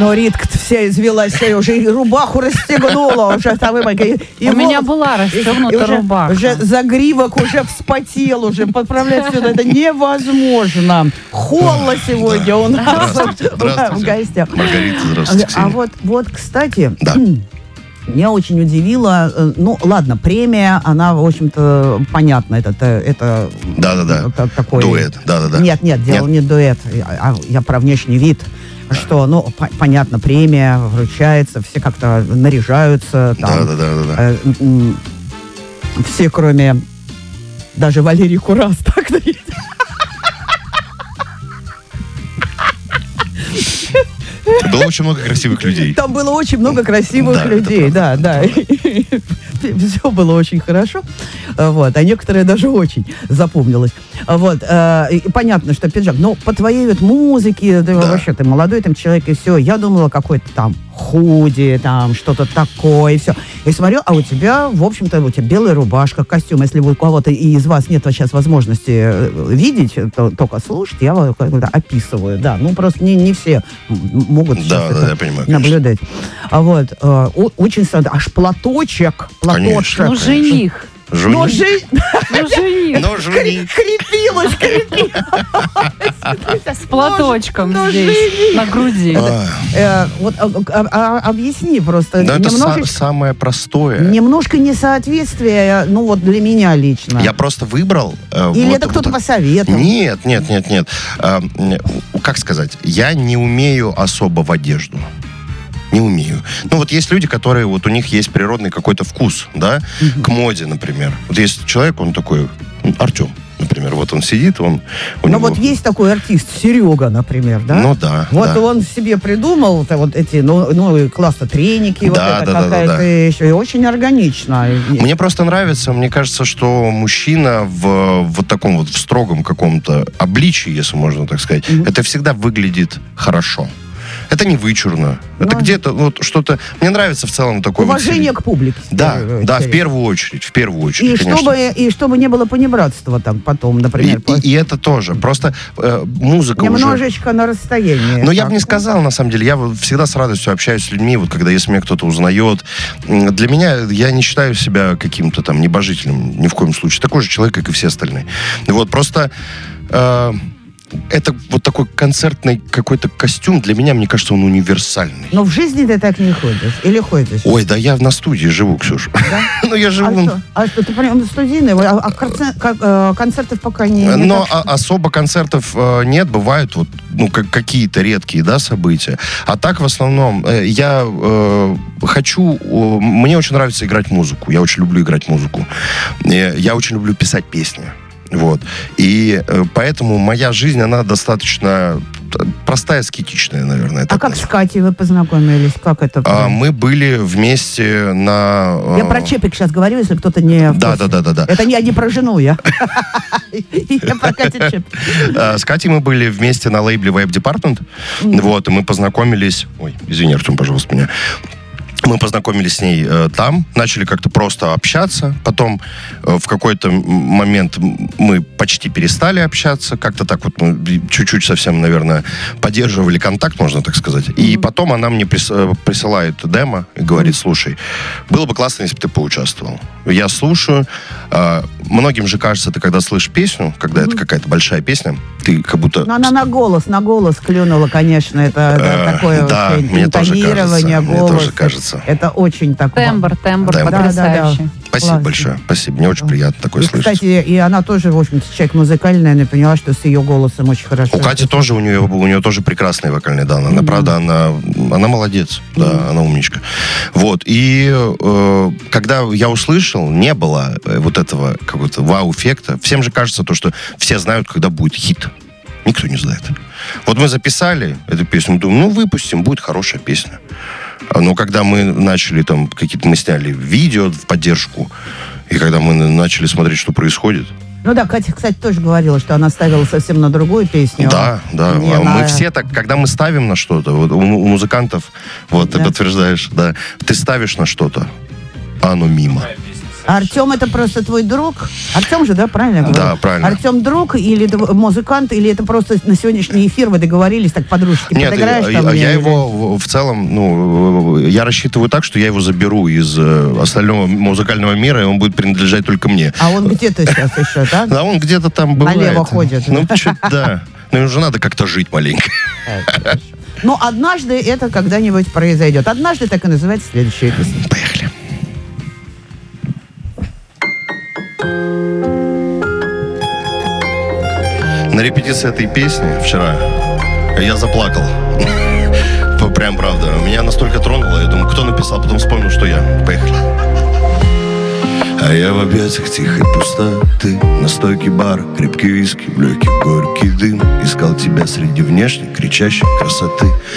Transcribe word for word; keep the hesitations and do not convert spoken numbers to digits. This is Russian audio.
Но Ритка-то вся извелась, вся уже и рубаху расстегнула. Уже, там, и, и У меня была расстегнута рубаха. Уже загривок уже вспотел, уже подправлять все это невозможно. Холла сегодня у нас в гостях. Маргарита, здравствуйте, Ксения. А вот, вот, кстати... Да. Меня очень удивило, ну, ладно, премия, она, в общем-то, понятна, это, это, да-да-да. это такой... Дуэт, да-да-да. Нет, нет, дело не дуэт, а я про внешний вид, что, ну, по- понятно, премия вручается, все как-то наряжаются, там, Да-да-да. э, м- все, кроме даже Валерии Курас, так нарядились. Было очень много красивых людей. Там было очень много красивых Да, людей, да, да. Все было очень хорошо. Вот, а некоторые даже очень запомнилось. Вот, э, и понятно, что пиджак. Но по твоей вот музыке, ты Да. вообще, ты молодой там человек, и все. Я думала, какой-то там худи, там что-то такое, и все. И смотрю, а у тебя, в общем-то, у тебя белая рубашка, костюм. Если у кого-то и из вас нет сейчас возможности э, видеть, то только слушать, я вот как-то описываю. Да, ну просто не, не все м- могут Да, сейчас да, это я понимаю, конечно. наблюдать. А вот, э, о- очень странно. Аж платочек, платочек. Ну, жених. Ну, Жених. жи- Ну, жених. Но жених. крепилась, крепилась. С платочком Ну, здесь, жених. на груди. А, Э, Вот а- а- а- объясни просто. Да это са- немножечко, самое простое. немножко несоответствие, ну вот для меня лично. Я просто выбрал... э, Или вот- это кто-то вот- посоветовал? Нет, нет, нет, нет. А, м, как сказать? Я не умею особо в одежду. Не умею. Ну, вот есть люди, которые, вот у них есть природный какой-то вкус, да, к моде, например. Вот есть человек, он такой, ну, Артем, например, вот он сидит, он... у Ну него- вот есть такой артист, Серега, например, да? Ну да, Вот да. он себе придумал -то вот эти, ну, ну и классно, треники, вот Да, это да, да, какая-то да, еще, и очень органично. Мне просто нравится, мне кажется, что мужчина в вот таком вот в строгом каком-то обличии, если можно так сказать, это всегда выглядит хорошо. Это не вычурно. Это Ну. где-то вот что-то... Мне нравится в целом такое... вот Уважение стиль. к публике. в Да, первую да, в очередь. первую очередь, в первую И очередь, конечно. чтобы, и чтобы не было понебратства там потом, И, например. и- и это тоже. Просто э, музыка уже... Немножечко на расстоянии. Но я так. бы не сказал, на самом деле. Я вот всегда с радостью общаюсь с людьми, вот когда если меня кто-то узнает. М, Для меня, я не считаю себя каким-то там небожителем, ни в коем случае. Такой же человек, как и все остальные. Вот, просто... э, это вот такой концертный какой-то костюм, для меня, мне кажется, он универсальный. Но в жизни ты так не ходишь? Или ходишь? Ой, да я на студии живу, Ксюша. Ну, я А живу... что? А что, ты прям студийный? А, а концер- как, э, концертов пока не... не Но так, а- особо концертов э, нет, бывают вот, ну, как, какие-то редкие, да, события. А так, в основном, э, я э, хочу... э, мне очень нравится играть музыку. Я очень люблю играть музыку. Э, я очень люблю писать песни. Вот. И э, поэтому моя жизнь, она достаточно т- простая, аскетичная, наверное. А так как с назову. Катей вы познакомились? Как это? А, мы были вместе на... э, Я про Чепик сейчас говорю, если кто-то не... в Да, курсе. да, да, да, да. Это не, не про жену я. Я про Катю Чепик. Э, С Катей мы были вместе на лейбле Web Department. Вот, и мы познакомились... Ой, извини, Артем, пожалуйста, меня. Мы познакомились с ней э, там, начали как-то просто общаться. Потом э, в какой-то м- момент м- мы почти перестали общаться. Как-то так вот мы чуть-чуть совсем, наверное, поддерживали контакт, можно так сказать. И потом она мне прис- э, присылает демо и говорит, слушай, было бы классно, если бы ты поучаствовал. Я слушаю. Э, многим же кажется, ты когда слышишь песню, когда это какая-то большая песня, ты как будто... Ну, она на голос, на голос клюнула, конечно. Это да, Э, такое да, вообще мне тоже интонирование кажется, мне голоса. тоже кажется. Это очень так... Тембр, тембр Тембр. потрясающий. Спасибо Классно. большое. Спасибо. Мне очень приятно такое И, слышать. кстати, и она тоже, в общем-то, человек музыкальный, она поняла, что с ее голосом очень хорошо. У Кати тоже, у нее, у нее тоже прекрасные вокальные данные. Она, правда, она, она молодец. Да, она умничка. Вот. И э, когда я услышал, не было э, вот этого какого-то вау-эффекта. Всем же кажется то, что все знают, когда будет хит. Никто не знает. Вот мы записали эту песню, думаем, ну, выпустим, будет хорошая песня. А, Но когда мы начали там, какие-то мы сняли видео в поддержку, и когда мы начали смотреть, что происходит, Ну да, Катя, кстати, тоже говорила, что она ставила совсем на другую песню. да, да. Не А на- Мы все так, когда мы ставим на что-то, вот у, у музыкантов, вот Да. ты подтверждаешь, да, ты ставишь на что-то, а оно мимо. А Артем это просто твой друг? Артем же, да, правильно я говорю? Да, правильно. Артем друг или это музыкант, или это просто на сегодняшний эфир вы договорились, так подружки Нет, подыграешь я, там? я или- его в, в целом, ну, я рассчитываю так, что я его заберу из э, остального музыкального мира, и он будет принадлежать только мне. А он где-то сейчас еще, да? А он где-то там бывает. Налево ходит. Ну, чуть, да. Ну, ему же надо как-то жить маленько. Но однажды это когда-нибудь произойдет. Однажды так и называется следующая песня. Поехали. На репетиции этой песни вчера я заплакал. Прям правда. Меня настолько тронуло. Я думаю, кто написал? Потом вспомнил, что я. Поехали. А я в объятиях тихой пустоты, на стойке бара крепкий виски, в легкий горький дым. Искал тебя среди внешней кричащей красоты.